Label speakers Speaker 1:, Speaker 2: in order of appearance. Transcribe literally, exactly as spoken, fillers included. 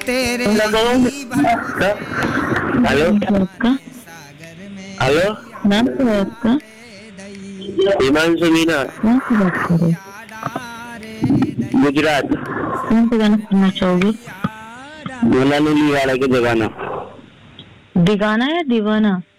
Speaker 1: Hello hello
Speaker 2: नाम क्या है आपका?
Speaker 1: हिमांशु मीना,
Speaker 2: कहाँ से बात कर रहे?
Speaker 1: गुजरात।
Speaker 2: कौन सा गाना सुनना चाहोगे?
Speaker 1: मोनालिनी वाला के जमाना।
Speaker 2: दिगाना या दीवाना?